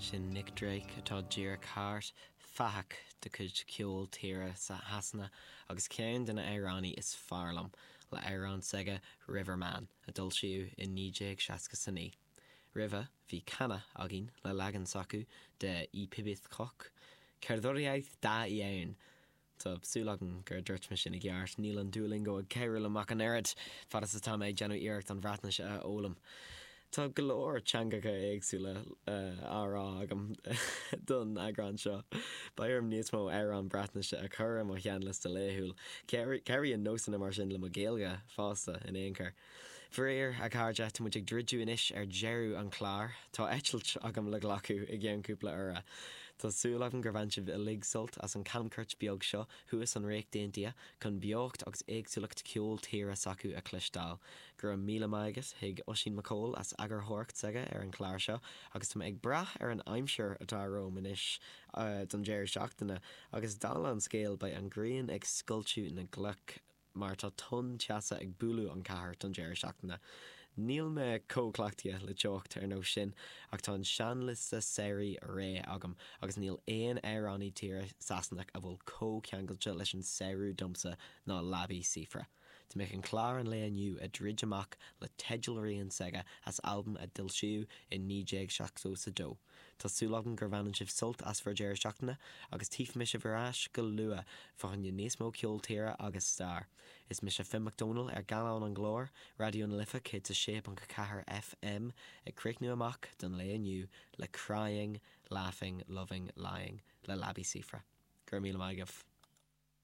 Sin Nick Drake atá díreach thart fahach de chuid ceol tíre sa hasanna agus céan duna éireánnaí is fearlam le éireán saige Riverman a dul siú in 1969. River bhí canna agin le legan sacu de pibith coch. Cerdoriaeth da I ann. Tá súlagan gur dúirt me sin I gceart níl an dúling go ag ceiril amach an airid fadas atá méid genú iirecht an bhreatna se a ólam. Tá golóir teangacha éagsúla árá agam dun agran seo. Bairm níos mó ar an bratneise a chur am cheanlas de léthúil. Ceir an nósanna mar sin le mo géalga fásta in éonchar. Bhréir a cáirde tá muid ag dridú inis ar jeú an chlár, tá eitlilt agam le glacu I gceann cúpla ura. Tá súlagan gur bhain sibh I ligsult as an camcuirt beag seo thuas an réic daontia chun beocht agus éagsúlacht ceol tíre sacu a clistáil. Gur an míle maigas hiag Oisín McCall as agur thuircht saige ar an chláir seo agus tá ag brath ar an aimseir atá róm inis don déir seachtainna agus dála an scéal ba an gréon ag scultú na gluc mar tá tun teasa ag búlú an cahar don déir seachtainna. Níl me cóclaachtaí le teocht ar nó sin ach tá an seanlas sa séirí ré agam agus níl éon éireánnaí tíre sasnach a bhfuil cóceangailte leis an séirú domsa ná labí sifra. Tá méid an chlár an léaniu a drid amach le teidilríon saige as albumm a dilsiú in 1972. Tá súlagan gur bhanan sibh sult as for déir seachtainna agus tíf mis a bhráis go lua fachan níos mó ceol tíre agus star. Is mis a Finn McDonald ar galán an glór, radio na lifa cé a shape on Cahar FM ag cricnú amach don léaniu le crying, laughing, loving, lying le labí sifra. Gur míle maigah.